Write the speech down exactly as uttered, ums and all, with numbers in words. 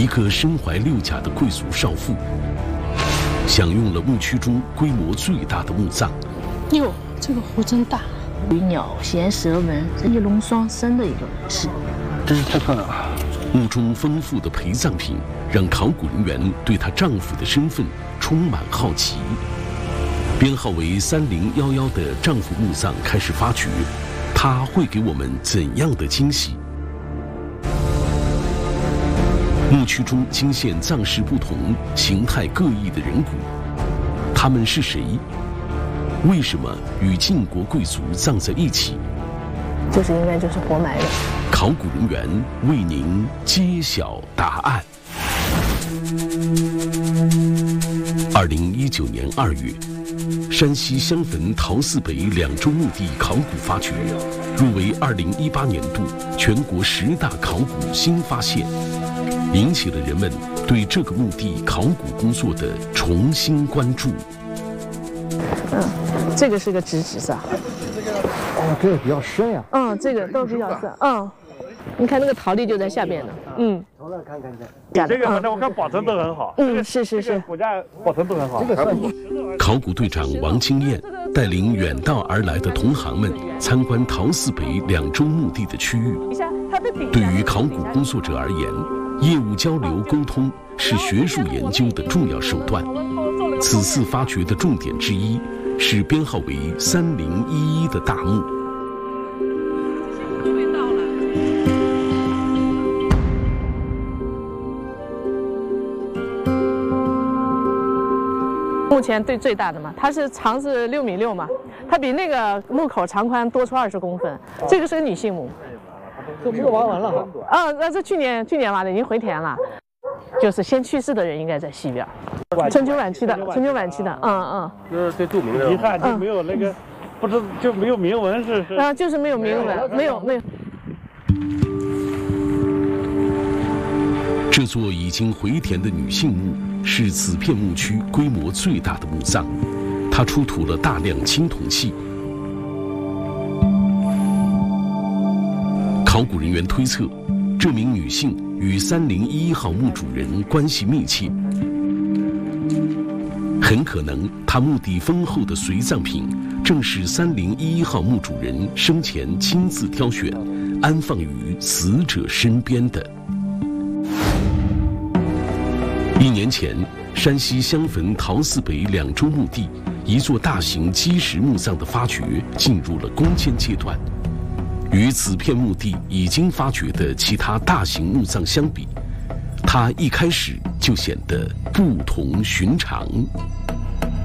一个身怀六甲的贵族少妇，享用了墓区中规模最大的墓葬。 哟，这个壶真大， 鱼鸟衔蛇纹，一龙双生的一个是， 真是太漂亮了。 墓中丰富的陪葬品让考古人员对她丈夫的身份充满好奇。编号为三零一一的丈夫墓葬开始发掘，它会给我们怎样的惊喜？墓区中惊现葬式不同、形态各异的人骨，他们是谁？为什么与晋国贵族葬在一起？ 就是应该就是活埋的。 考古人员为您揭晓答案。二零一九年二月，山西襄汾陶寺北两周墓地考古发掘，入围二零一八年度全国十大考古新发现，引起了人们对这个墓地考古工作的重新关注。 嗯，这个是个直指上。 哦，这个比较深呀。 嗯，这个都比较深。嗯，你看那个陶粒就在下边呢。嗯。 从那看看看。 这个反正我看保存都很好。 嗯，是是是， 骨架保存都很好。 这个算考古队长王金燕带领远道而来的同行们参观陶寺北两周墓地的区域。对于考古工作者而言，业务交流沟通是学术研究的重要手段。此次发掘的重点之一是编号为三零一一的大墓。 目前对最大的嘛，它是长是六米六嘛，它比那个墓口长宽多出二十公分。这个是个女性墓。 这墓挖完了哈。 啊，那这去年去年挖的，已经回填了。就是先去世的人应该在西边，春秋晚期的，春秋晚期的，嗯嗯。 这是最著名的。遗憾就没有那个，不知就没有铭文是是。 啊，就是没有铭文，没有没有。 这座已经回填的女性墓是此片墓区规模最大的墓葬，它出土了大量青铜器。考古人员推测，这名女性与三零一一号墓主人关系密切，很可能她墓地丰厚的随葬品正是三零一一号墓主人生前亲自挑选，安放于死者身边的。一年前，山西襄汾陶寺北两周墓地一座大型基石墓葬的发掘进入了攻坚阶段。与此片墓地已经发掘的其他大型墓葬相比，它一开始就显得不同寻常。